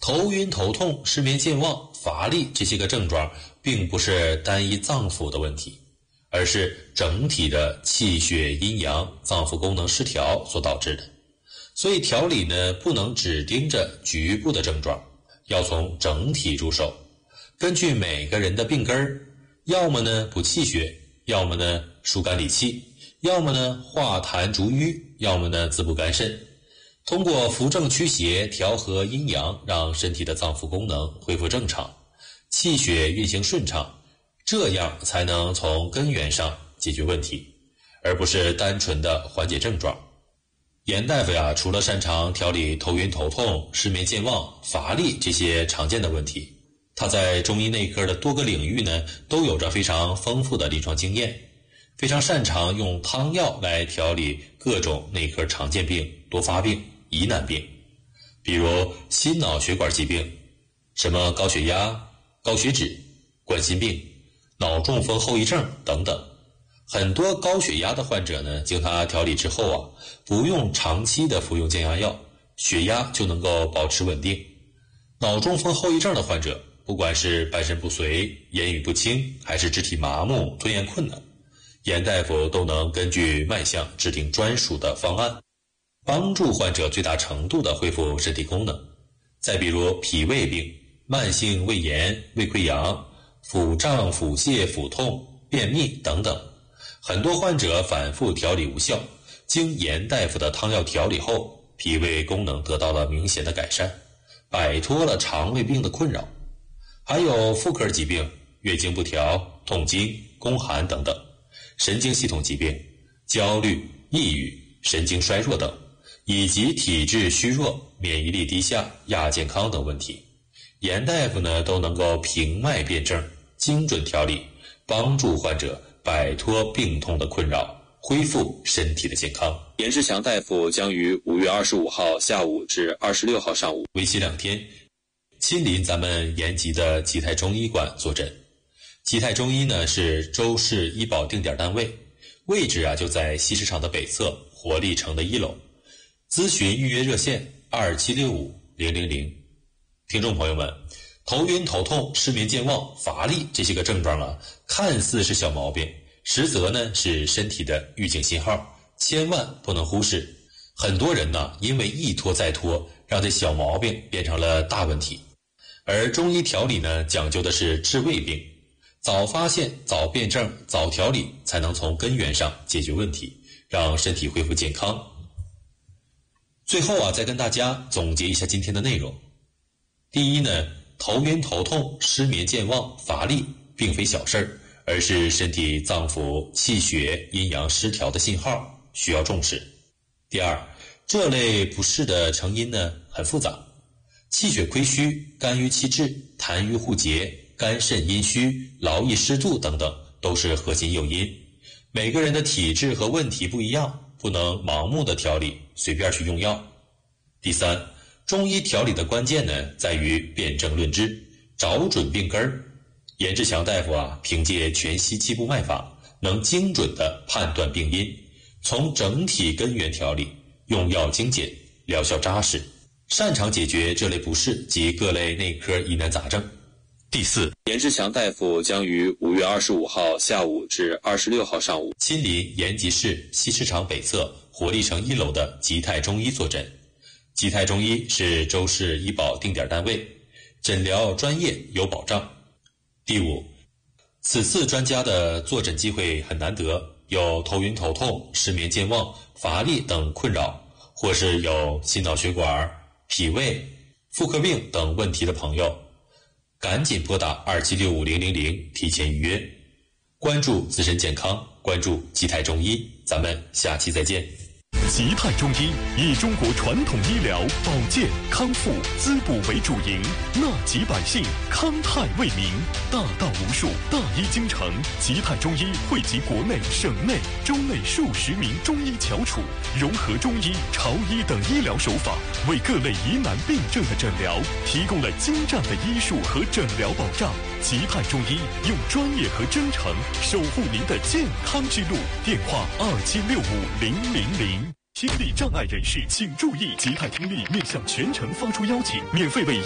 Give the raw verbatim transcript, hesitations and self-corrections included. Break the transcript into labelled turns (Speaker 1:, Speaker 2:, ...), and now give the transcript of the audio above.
Speaker 1: 头晕头痛、失眠健忘、乏力这些个症状并不是单一脏腑的问题，而是整体的气血阴阳、脏腑功能失调所导致的。所以调理呢，不能只盯着局部的症状，要从整体入手，根据每个人的病根儿，要么呢补气血，要么呢疏肝理气，要么呢化痰逐瘀，要么呢滋补肝肾。通过扶正驱邪、调和阴阳，让身体的脏腑功能恢复正常，气血运行顺畅，这样才能从根源上解决问题，而不是单纯的缓解症状。严大夫呀，除了擅长调理头晕头痛、失眠健忘、乏力这些常见的问题，他在中医内科的多个领域呢，都有着非常丰富的临床经验，非常擅长用汤药来调理各种内科常见病、多发病、疑难病，比如心脑血管疾病，什么高血压、高血脂、冠心病、脑中风后遗症等等。很多高血压的患者呢，经他调理之后啊，不用长期的服用降压药，血压就能够保持稳定。脑中风后遗症的患者，不管是半身不遂、言语不清，还是肢体麻木、吞咽困难，严大夫都能根据脉象制定专属的方案，帮助患者最大程度地恢复身体功能。再比如脾胃病、慢性胃炎、胃溃疡、腹胀、腹泻、腹痛、便秘等等，很多患者反复调理无效，经严大夫的汤药调理后，脾胃功能得到了明显的改善，摆脱了肠胃病的困扰。还有妇科疾病、月经不调、痛经、宫寒等等，神经系统疾病、焦虑、抑郁、神经衰弱等，以及体质虚弱、免疫力低下、亚健康等问题，严大夫呢都能够平脉辨证，精准调理，帮助患者摆脱病痛的困扰，恢复身体的健康。
Speaker 2: 严志强大夫将于五月二十五号下午至二十六号上午，
Speaker 1: 为期两天，亲临咱们延吉的吉泰中医馆坐诊。吉泰中医呢是周氏医保定点单位，位置啊就在西市场的北侧活力城的一楼。咨询预约热线二七六五零零零。听众朋友们，头晕头痛、失眠健忘、乏力这些个症状啊，看似是小毛病，实则呢是身体的预警信号，千万不能忽视。很多人呢因为一拖再拖，让这小毛病变成了大问题。而中医调理呢，讲究的是治未病，早发现、早辨证、早调理，才能从根源上解决问题，让身体恢复健康。最后啊，再跟大家总结一下今天的内容。第一呢，头晕头痛、失眠健忘、乏力并非小事儿，而是身体脏腑气血阴阳失调的信号，需要重视。第二，这类不适的成因呢很复杂，气血亏虚、肝郁气滞、痰瘀互结、肝肾阴虚、劳逸失度等等都是核心诱因。每个人的体质和问题不一样，不能盲目的调理，随便去用药。第三，中医调理的关键呢在于辨证论治，找准病根儿。严志强大夫啊，凭借全息七步脉法，能精准地判断病因，从整体根源调理，用药精简，疗效扎实，擅长解决这类不适及各类内科疑难杂症。第四，
Speaker 2: 严志强大夫将于五月二十五号下午至二十六号上午，
Speaker 1: 亲临延吉市西市场北侧活力城一楼的吉泰中医坐诊。吉泰中医是周氏医保定点单位，诊疗专业有保障。第五，此次专家的坐诊机会很难得，有头晕头痛、失眠健忘、乏力等困扰，或是有心脑血管、脾胃、妇科病等问题的朋友，赶紧拨打二七六五零零零提前预约。关注自身健康，关注吉泰中医，咱们下期再见。
Speaker 3: 吉泰中医以中国传统医疗保健康复滋补为主营，纳吉百姓，康泰为民，大道无数，大医精诚。吉泰中医汇集国内、省内、州内数十名中医翘楚，融合中医、朝医等医疗手法，为各类疑难病症的诊疗提供了精湛的医术和诊疗保障。吉泰中医用专业和真诚守护您的健康之路。电话二七六五零零零。听力障碍人士请注意，吉泰听力面向全程发出邀请，免费为